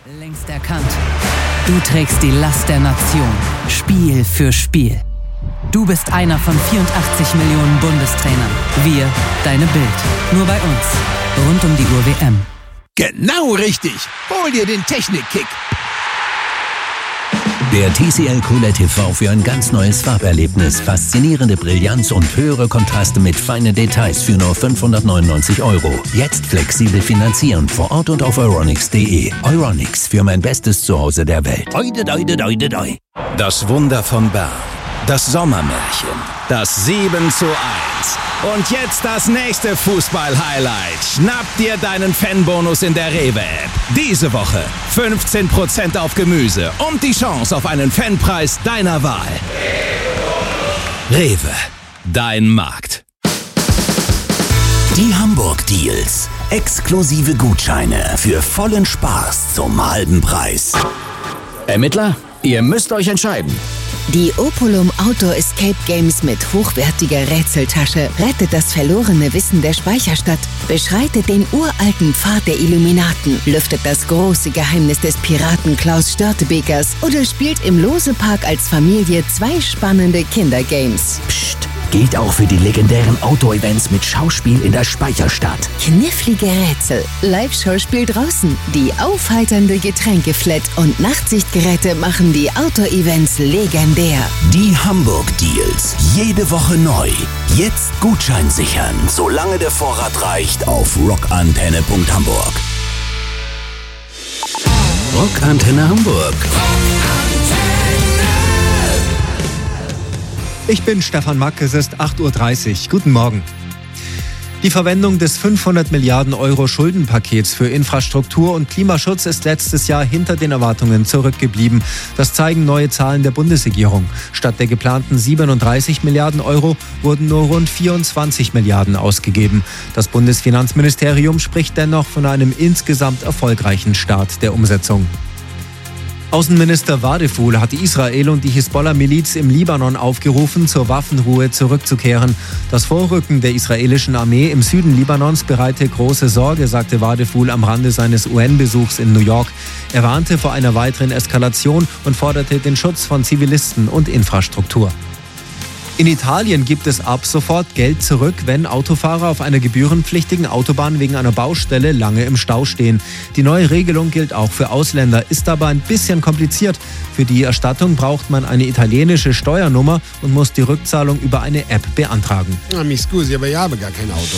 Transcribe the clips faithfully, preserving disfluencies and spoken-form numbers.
Längst erkannt. Du trägst die Last der Nation. Spiel für Spiel. Du bist einer von vierundachtzig Millionen Bundestrainern. Wir, deine Bild. Nur bei uns. Rund um die Uhr W M. Genau richtig. Hol dir den Technik-Kick. Der T C L Q L E D T V für ein ganz neues Farberlebnis, faszinierende Brillanz und höhere Kontraste mit feinen Details für nur fünfhundertneunundneunzig Euro. Jetzt flexibel finanzieren vor Ort und auf euronics punkt de. Euronics, für mein bestes Zuhause der Welt. Oide, oide, oide, oide. Das Wunder von Bern. Das Sommermärchen. Das sieben zu eins. Und jetzt das nächste Fußball-Highlight. Schnapp dir deinen Fanbonus in der Rewe-App. Diese Woche fünfzehn Prozent auf Gemüse und die Chance auf einen Fanpreis deiner Wahl. Rewe, dein Markt. Die Hamburg-Deals. Exklusive Gutscheine für vollen Spaß zum halben Preis. Ermittler, ihr müsst euch entscheiden. Die Opolum Outdoor Escape Games mit hochwertiger Rätseltasche rettet das verlorene Wissen der Speicherstadt, beschreitet den uralten Pfad der Illuminaten, lüftet das große Geheimnis des Piraten Klaus Störtebekers oder spielt im Lose-Park als Familie zwei spannende Kindergames. Psst, gilt auch für die legendären Outdoor-Events mit Schauspiel in der Speicherstadt. Knifflige Rätsel, Live-Schauspiel draußen, die aufheiternde Getränkeflat und Nachtsichtgeräte machen die Outdoor-Events legendär. Die Hamburg-Deals. Jede Woche neu. Jetzt Gutschein sichern, solange der Vorrat reicht, auf rockantenne punkt hamburg. Rockantenne Hamburg. Ich bin Stefan Mack, es ist acht Uhr dreißig. Guten Morgen. Die Verwendung des fünfhundert Milliarden Euro Schuldenpakets für Infrastruktur und Klimaschutz ist letztes Jahr hinter den Erwartungen zurückgeblieben. Das zeigen neue Zahlen der Bundesregierung. Statt der geplanten siebenunddreißig Milliarden Euro wurden nur rund vierundzwanzig Milliarden ausgegeben. Das Bundesfinanzministerium spricht dennoch von einem insgesamt erfolgreichen Start der Umsetzung. Außenminister Wadeful hat Israel und die Hisbollah-Miliz im Libanon aufgerufen, zur Waffenruhe zurückzukehren. Das Vorrücken der israelischen Armee im Süden Libanons bereite große Sorge, sagte Wadeful am Rande seines U N-Besuchs in New York. Er warnte vor einer weiteren Eskalation und forderte den Schutz von Zivilisten und Infrastruktur. In Italien gibt es ab sofort Geld zurück, wenn Autofahrer auf einer gebührenpflichtigen Autobahn wegen einer Baustelle lange im Stau stehen. Die neue Regelung gilt auch für Ausländer, ist aber ein bisschen kompliziert. Für die Erstattung braucht man eine italienische Steuernummer und muss die Rückzahlung über eine App beantragen. Ah, mi scusi, aber ich habe gar kein Auto.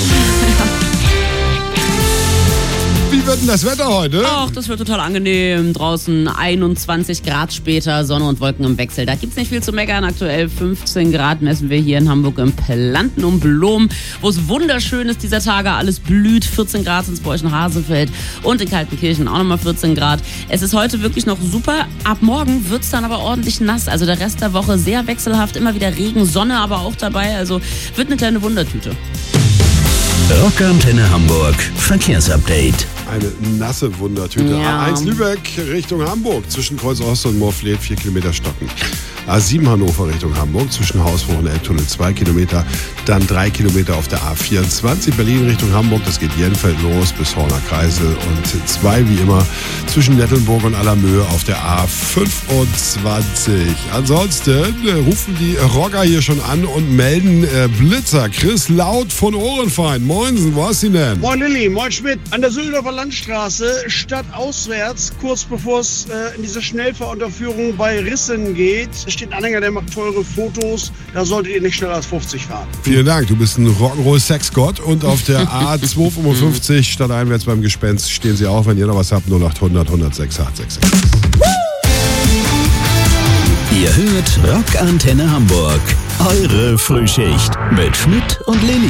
Wie wird denn das Wetter heute? Ach, das wird total angenehm. Draußen einundzwanzig Grad später, Sonne und Wolken im Wechsel. Da gibt's nicht viel zu meckern. Aktuell fünfzehn Grad messen wir hier in Hamburg im Planten und Blom, wo es wunderschön ist dieser Tage. Alles blüht. vierzehn Grad sind es bei euch in Hasefeld und in Kaltenkirchen auch nochmal vierzehn Grad. Es ist heute wirklich noch super. Ab morgen wird's dann aber ordentlich nass. Also der Rest der Woche sehr wechselhaft. Immer wieder Regen, Sonne aber auch dabei. Also wird eine kleine Wundertüte. Rockantenne Hamburg. Verkehrsupdate. Eine nasse Wundertüte. Ja. A eins Lübeck Richtung Hamburg. Zwischen Kreuz Ost und Moorfleet vier Kilometer stocken. A sieben Hannover Richtung Hamburg. Zwischen Hausbruch und Elbtunnel zwei Kilometer. Dann drei Kilometer auf der A vierundzwanzig. Berlin Richtung Hamburg. Das geht Jenfeld los bis Horner Kreisel. Und zwei wie immer zwischen Nettelnburg und Allermöhe auf der A fünfundzwanzig. Ansonsten äh, rufen die Rocker hier schon an und melden äh, Blitzer. Chris Laut von Ohrenfeind. Moinsen, wo hast du ihn denn? Moin Lilly, moin Schmidt. An der Süldorfer Landstraße, stadtauswärts, kurz bevor es äh, in diese Schnellfahrunterführung bei Rissen geht, steht ein Anhänger, der macht teure Fotos. Da solltet ihr nicht schneller als fünfzig fahren. Vielen Dank, du bist ein Rock'n'Roll-Sexgott. Und auf der A zweihundertfünfundfünfzig stadteinwärts beim Gespenst stehen sie auch, wenn ihr noch was habt, null acht hundert, hundertsechs, achthundertsechsundsiebzig. Ihr hört Rockantenne Hamburg. Eure Frühschicht mit Schmidt und Lilly.